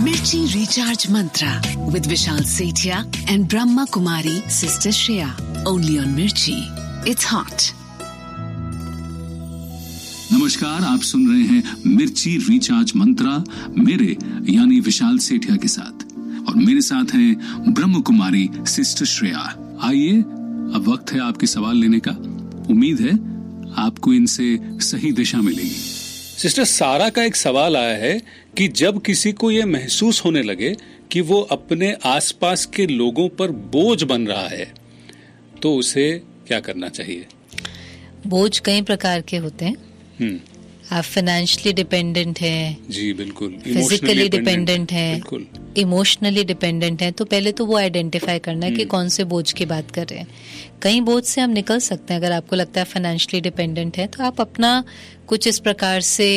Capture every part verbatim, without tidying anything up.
Mirchi Recharge Mantra with Vishal Sethia and Brahma Kumari Sister Shreya. Only on Mirchi. It's hot. नमस्कार, आप सुन रहे हैं मिर्ची recharge मंत्रा मेरे यानी विशाल सेठिया के साथ, और मेरे साथ हैं ब्रह्म कुमारी सिस्टर श्रेया। आइए, अब वक्त है आपके सवाल लेने का। उम्मीद है आपको इनसे सही दिशा मिलेगी। सिस्टर, सारा का एक सवाल आया है कि जब किसी को यह महसूस होने लगे कि वो अपने आसपास के लोगों पर बोझ बन रहा है, तो उसे क्या करना चाहिए? बोझ कई प्रकार के होते हैं। हम्म आप फाइनेंशियली डिपेंडेंट हैं, जी बिल्कुल, फिजिकली डिपेंडेंट हैं, बिल्कुल, इमोशनली डिपेंडेंट हैं। तो पहले तो वो आइडेंटिफाई करना है कि कौन से बोझ की बात कर रहे हैं। कई बोझ से हम निकल सकते हैं। अगर आपको लगता है फाइनेंशियली डिपेंडेंट है, तो आप अपना कुछ इस प्रकार से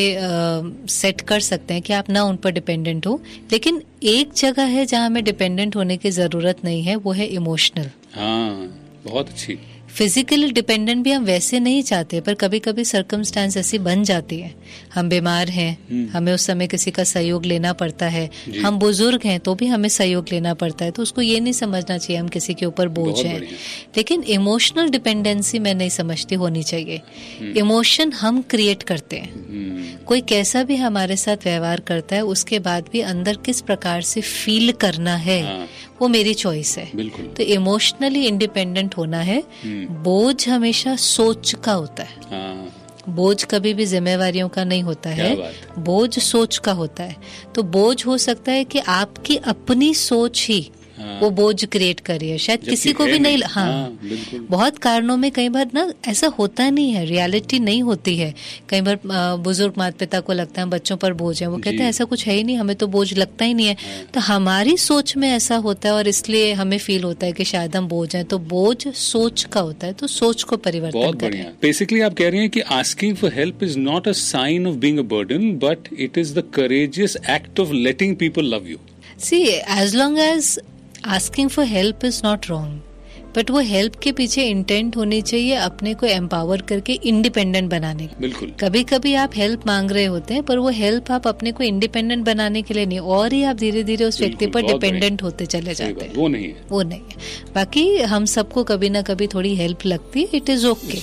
सेट कर सकते हैं कि आप ना उन पर डिपेंडेंट हो। लेकिन एक जगह है जहां हमें डिपेंडेंट होने की जरूरत नहीं है, वो है इमोशनल। हाँ, बहुत अच्छी। फिजिकली डिपेंडेंट भी हम वैसे नहीं चाहते, पर कभी कभी सर्कमस्टांस ऐसी बन जाती है। हम बीमार हैं, हमें उस समय किसी का सहयोग लेना पड़ता है। हम बुजुर्ग हैं तो भी हमें सहयोग लेना पड़ता है। तो उसको ये नहीं समझना चाहिए हम किसी के ऊपर बोझ हैं। लेकिन इमोशनल डिपेंडेंसी मैं नहीं समझती होनी चाहिए। इमोशन हम क्रिएट करते हैं। कोई कैसा भी हमारे साथ व्यवहार करता है, उसके बाद भी अंदर किस प्रकार से फील करना है, वो मेरी चॉइस है। तो इमोशनली इंडिपेंडेंट होना है। बोझ हमेशा सोच का होता है। हाँ। बोझ कभी भी जिम्मेवारियों का नहीं होता है, बोझ सोच का होता है। तो बोझ हो सकता है कि आपकी अपनी सोच ही हाँ। वो बोझ क्रिएट करी है, शायद किसी को भी नहीं। हाँ, हाँ बहुत कारणों में कई बार ना ऐसा होता नहीं है, रियलिटी नहीं होती है। कई बार बुजुर्ग माता पिता को लगता है बच्चों पर बोझ है, वो कहते हैं ऐसा कुछ है ही नहीं, हमें तो बोझ लगता ही नहीं है। हाँ। तो हमारी सोच में ऐसा होता है और इसलिए हमें फील होता है कि शायद हम बोझ हैं। तो बोझ सोच का होता है, तो सोच को परिवर्तन करें। बेसिकली आप कह रही हैं कि asking for help is not a sign of being a burden, but it is the courageous act of letting people love you. C, as long as asking for help is not wrong, but वो help के पीछे intent होनी चाहिए अपने को empower करके independent बनाने की। बिल्कुल। कभी कभी आप हेल्प मांग रहे होते हैं, पर वो हेल्प आप अपने को इंडिपेंडेंट बनाने के लिए नहीं, और ही आप धीरे धीरे उस व्यक्ति पर डिपेंडेंट होते चले जाते हैं। वो नहीं है, वो नहीं है। बाकी हम सबको कभी ना कभी थोड़ी हेल्प लगती है। It is okay.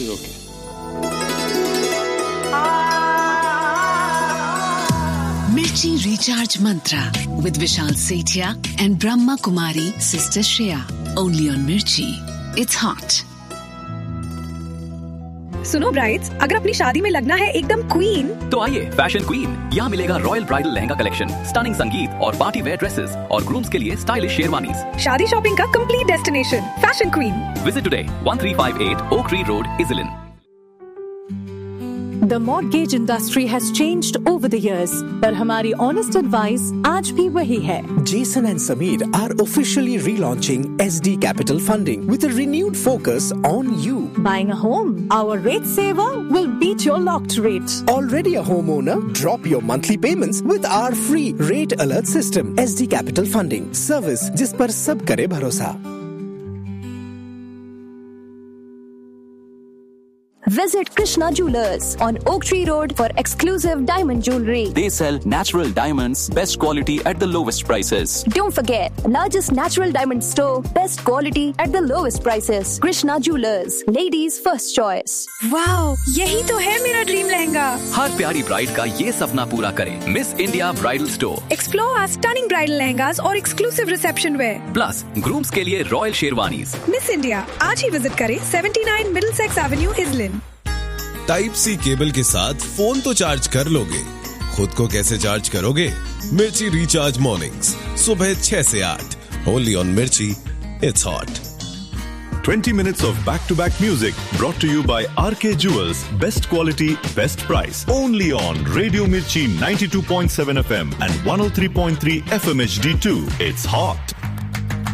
Mirchi Recharge Mantra with Vishal Sethia and Brahma Kumari Sister Shreya. Only on Mirchi. It's hot. सुनो ब्राइड्स, अगर अपनी शादी में लगना है एकदम क्वीन, तो आइए फैशन क्वीन। यहाँ मिलेगा royal bridal lehenga collection, stunning संगीत और पार्टी वेयर ड्रेसेस, और ग्रूम्स के लिए स्टाइलिश शेरवानीज। शादी शॉपिंग का complete destination, fashion queen. Visit today, one three five eight oak tree road, इजलिन। The mortgage industry has changed over the years, पर हमारी honest advice आज भी वही है। Jason and Sameer are officially relaunching S D Capital Funding with a renewed focus on you. Buying a home, our rate saver will beat your locked rate. Already a homeowner? Drop your monthly payments with our free rate alert system. S D Capital Funding, service जिस पर सब करे भरोसा। Visit Krishna Jewelers on Oak Tree Road for exclusive diamond jewelry. They sell natural diamonds, best quality at the lowest prices. Don't forget, largest natural diamond store, best quality at the lowest prices. Krishna Jewelers, ladies first choice. Wow, यही तो है मेरा dream lehenga. हर प्यारी bride का ये सपना पूरा करें। Miss India bridal store. Explore our stunning bridal lehengas और exclusive reception wear. Plus, grooms के लिए रॉयल शेरवानीज। मिस इंडिया, आज ही विजिट करें, seventy nine Middlesex Avenue, इजलिन। Type सी केबल के साथ फोन तो चार्ज कर लोगे, खुद को कैसे चार्ज करोगे? मिर्ची रिचार्ज मॉर्निंग्स, सुबह छह से आठ, ओनली ऑन मिर्ची। It's hot. twenty minutes of back-to-back music brought to you by R K Jewels. Best quality, best price. Only on Radio Mirchi ninety-two point seven F M and one oh three point three F M H D two. It's hot.